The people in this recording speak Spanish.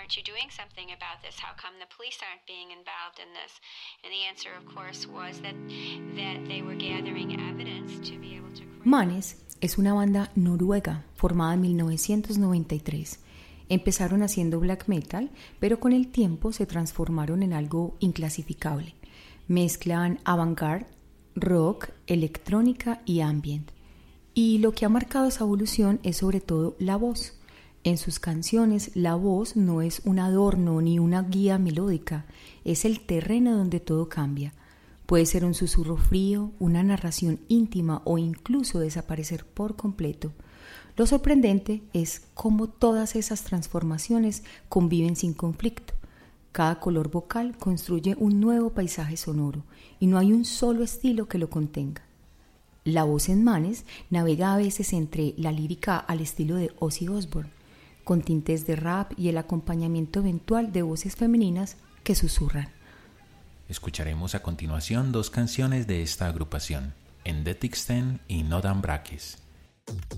aren't you doing something about this? How come the police aren't being involved in this? And the answer, of course, was that they were gathering evidence to be able to... Manes es una banda noruega formada en 1993. Empezaron haciendo black metal, pero con el tiempo se transformaron en algo inclasificable. Mezclan avant-garde, rock, electrónica y ambient. Y lo que ha marcado esa evolución es sobre todo la voz. En sus canciones, la voz no es un adorno ni una guía melódica, es el terreno donde todo cambia. Puede ser un susurro frío, una narración íntima o incluso desaparecer por completo. Lo sorprendente es cómo todas esas transformaciones conviven sin conflicto. Cada color vocal construye un nuevo paisaje sonoro y no hay un solo estilo que lo contenga. La voz en Manes navega a veces entre la lírica al estilo de Ozzy Osbourne, con tintes de rap y el acompañamiento eventual de voces femeninas que susurran. Escucharemos a continuación dos canciones de esta agrupación, Endetixten y Nodan Brakes.